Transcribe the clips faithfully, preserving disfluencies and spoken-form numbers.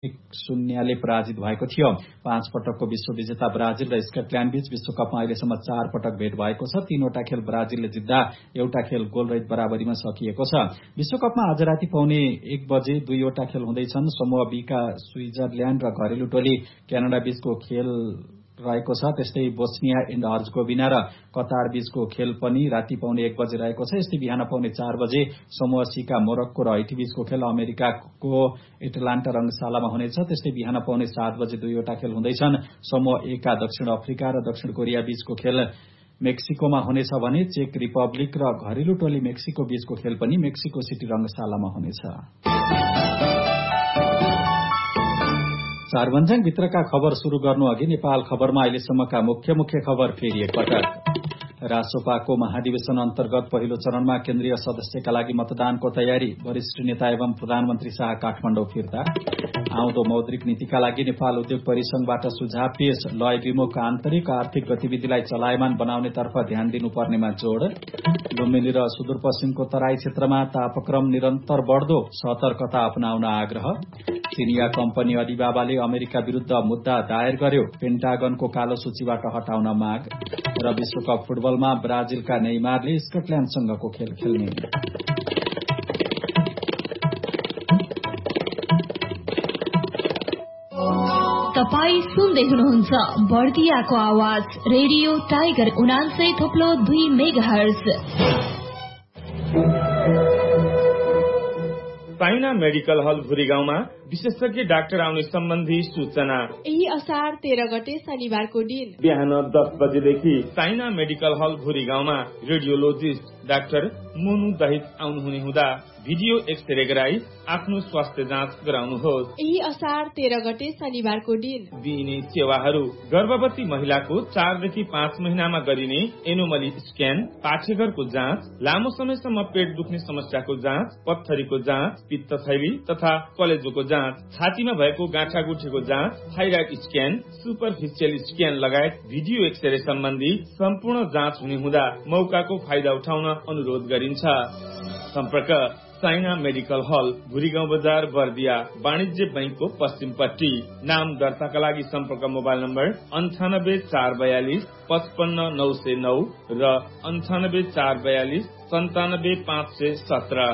एक शून्यले पराजित भएको थियो। पाँच पटकको विश्व विजेता ब्राजिल र स्कटल्याण्ड बीच विश्वकपमा अहिलेसम्म चार पटक भेट भएको छ। तीनवटा खेल ब्राजिलले जित्दा एउटा खेल गोलरहित बराबरीमा सकिएको छ। विश्वकपमा आज राति पाउने एक बजे दुईवटा खेल हुँदैछन्। समूह बी का स्विजरल्याण्ड र घरेलु टोली क्यानाडा बीचको खेल रहेको छ। त्यस्तै बोस्निया एन्ड हर्जगोभिना र कतार बीचको खेल पनि राति पाउने एक बजे रहेको छ। यस्तै बिहान पाउने चार बजे समूह सी का मोरक्को र हैटी बीचको खेल अमेरिकाको एटलान्टा रंगशालामा हुनेछ। त्यस्तै बिहान पाउने सात बजे दुईवटा खेल हुँदैछन्। समूह ए का दक्षिण अफ्रिका र दक्षिण कोरिया बीचको खेल मेक्सिकोमा हुनेछ भने चेक रिपब्लिक र घरेलु टोली मेक्सिको बीचको खेल पनि मेक्सिको सिटी रंगशालामा हुनेछ। चारभन्ज्याङ भित्रका खबर शुरू गर्नु अघि नेपाल खबरमा अहिलेसम्मका मुख्य मुख्य खबर फेरि एकपटक। रासोपाको महाधिवेशन अन्तर्गत पहिलो चरणमा केन्द्रीय सदस्यका लागि मतदानको तयारी। वरिष्ठ नेता एवं प्रधानमन्त्री शाह काठमाडौँ फिर्ता। आउँदो मौद्रिक नीतिका लागि नेपाल उद्योग परिसंघबाट सुझाव पेश। लय विमुख आन्तरिक आर्थिक गतिविधिलाई चलायमान बनाउनेतर्फ ध्यान दिनुपर्नेमा जोड़। लुम्बिनी र सुदूरपश्चिमको तराई क्षेत्रमा तापक्रम निरन्तर बढ्दो, सतर्कता अपनाउन आग्रह। चिनिया कम्पनी अलिबाबाले अमेरिका विरूद्ध मुद्दा दायर गर्यो, पेन्टागनको कालो सूचीबाट हटाउन माग। र विश्वकप फुटबलमा ब्राजिलका नेइमारले स्कटल्याण्डसँगको खेल खेल्ने। तपाई सुन्दै हुनुहुन्छ बर्दियाको आवाज रेडियो टाइगर उनान्सय थोप्लो दुई मेगाहर्ज। साइना मेडिकल हल भुरीगाउँमा विशेषज्ञ डाक्टर आउने सम्बन्धी सूचना। यही असार तेह्र गते शनिबारको दिन बिहान दस बजेदेखि साइना मेडिकल हल भुरीगाउँमा रेडियोलोजिस्ट डाक्टर मोनु दहित आउनुहुने हुँदा भिडियो एक्सरे गराई आफ्नो स्वास्थ्य जाँच गराउनुहोस्। यही असार तेह्र गते शनिबारको दिन दिइने सेवाहरू गर्भवती महिलाको चारदेखि पाँच महिनामा गरिने एनोमली स्क्यान, पाठेघरको जाँच, लामो समयसम्म पेट दुख्ने समस्याको जाँच, पत्थरीको जाँच, पित्तथैली तथा कलेजोको जाँच, छातीमा भएको गाँठागुठीको जाँच, थाइराइड स्क्यान, सुपरफिसियल स्क्यान लगायत भिडियो एक्सरे सम्बन्धी सम्पूर्ण जाँच हुने हुँदा मौकाको फाइदा उठाउन अनुरोध गरिन्छ। सम्पर्क साइना मेडिकल हल, भुरीगाउँ बजार, बर्दिया, वाणिज्य बैंकको पश्चिमपट्टि। नाम दर्ताका लागि सम्पर्क मोबाइल नम्बर अन्ठानब्बे चार बयालिस पचपन्न नौ सय नौ र अन्ठानब्बे चार बयालिस सन्तानब्बे पाँच सय सत्र।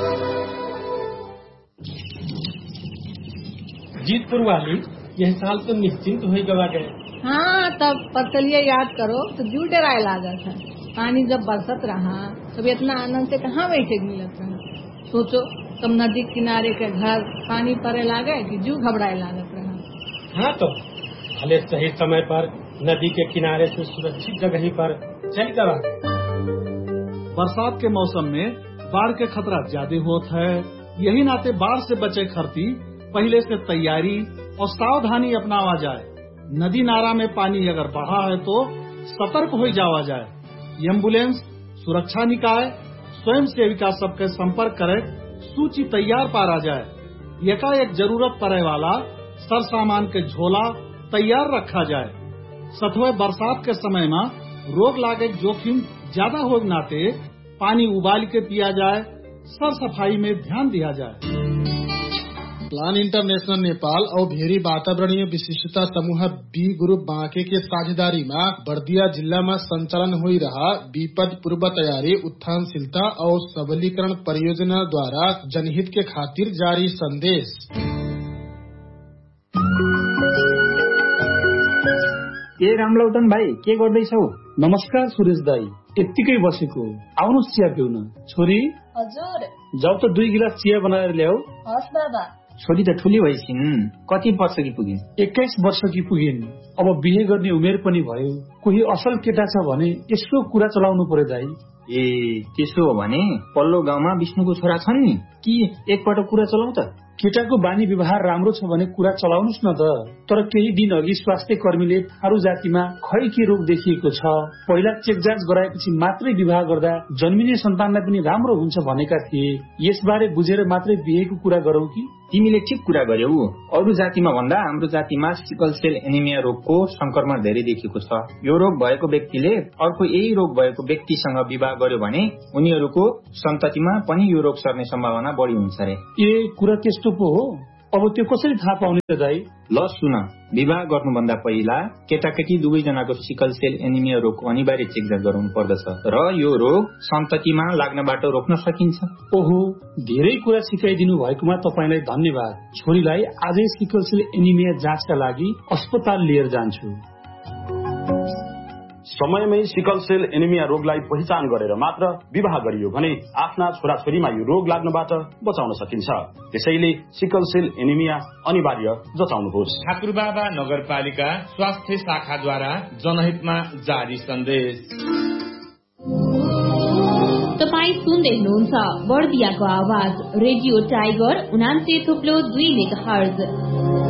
जीतपुर वाली यह साल तो निश्चिंत हो गवा गए। हाँ, तब पतलिया याद करो तो जू डराए लागत है। पानी जब बरसत रहा तब इतना आनंद से कहाँ बैठे मिलत रहा। सोचो तब नदी किनारे के घर पानी पड़े लागे कि जू घबराए लागत रहा। हाँ, तो भले सही समय पर नदी के किनारे से सुरक्षित जगह पर चल कर आ गए। बरसात के मौसम में बाढ़ के खतरा ज्यादा होता है। यही नाते बाढ़ से बचे खरती पहले से तैयारी और सावधानी अपनावा जाए। नदी नारा में पानी अगर बढ़ा है तो सतर्क हो जावा जाए। एम्बुलेंस, सुरक्षा निकाय, स्वयं सेविका सबके संपर्क करे, सूची तैयार पारा जाए। एकाएक जरूरत पड़े वाला सर सामान के झोला तैयार रखा जाए। सतवे बरसात के समय में रोग लागे जोखिम ज्यादा हो नाते पानी उबाल के पिया जाए। सर सफाई में ध्यान दिया जाए। प्लान इंटरनेशनल नेपाल और भेरी वातावरणीय विशिष्टता समूह बी ग्रुप बांके के साझेदारी में बर्दिया जिला में संचालन हो रहा विपद पूर्व तैयारी, उत्थानशीलता और सबलीकरण परियोजना द्वारा जनहित के खातिर जारी संदेश। ए रामलौटन भाइ, के गर्दैछौ? नमस्कार सुरेश दाई, यत्तिकै बसेको। आउनुहोस् चिया पिउन। छोरी, हजुर, जाऊ त दुई गिलास चिया बनाएर ल्याऊ। हस् बाबा। छोरी त ठुली भइसिन्, कति वर्षकी पुगिन्? एक्काइस वर्षकी पुगिन्। अब बिहे गर्ने उमेर पनि भयो। कोही असल केटा छ भने यसो कुरा चलाउनु पर्यो दाई। ए, त्यसो हो भने पल्लो गाउँमा विष्णुको छोरा छन् नि, कि एकपटक कुरा चलाउ त। केटाको बानी व्यवहार राम्रो छ भने कुरा चलाउनुस् न त। तर केही दिन अघि स्वास्थ्य कर्मीले थारू जातिमा खै के रोग देखिएको छ, पहिला चेक जाँच गराएपछि मात्रै विवाह गर्दा जन्मिने सन्तानलाई पनि राम्रो हुन्छ भनेका थिए। यसबारे बुझेर मात्रै बिहेको कुरा गरौ कि? तिमीले ठिक कुरा गर्यौ। अरू जातिमा भन्दा हाम्रो जातिमा सिकल सेल एनिमिया रोगको संक्रमण धेरै देखिएको छ। यो रोग भएको व्यक्तिले अर्को यही रोग भएको व्यक्तिसँग विवाह गर्यो भने उनीहरूको सन्ततिमा पनि यो रोग सर्ने सम्भावना बढी हुन्छ रे। ए, कुरा त्यस्तो पो हो? अब त्यो कसरी थाहा पाउने त दाइ? ल सुन, विवाह गर्नुभन्दा पहिला केटाकेटी दुवैजनाको सिकल सेल एनिमिया रोगको अनिवार्य चेकजाँच गराउनु पर्दछ र यो रोग सन्ततिमा लाग्नबाट रोक्न सकिन्छ। ओहो, धेरै कुरा सिकाइदिनु भएकोमा तपाईँलाई धन्यवाद। छोरीलाई आजै सिकल सेल एनिमिया जाँचका लागि अस्पताल लिएर जान्छु। समयमै सिकल सेल एनिमिया रोगलाई पहिचान गरेर मात्र विवाह गरियो भने आफ्ना छोराछोरीमा यो रोग लाग्नबाट बचाउन सकिन्छ। त्यसैले सिकल सेल एनिमिया अनिवार्य जचाउनुहोस्। ठाकुरबाबा नगरपालिका स्वास्थ्य शाखाद्वारा जनहितमा जारी सन्देश। तपाईँ सुन्दै हुनुहुन्छ बर्दियाको आवाज रेडियो टाइगर उनान्से थुप्लो दुई मेगाहर्ज।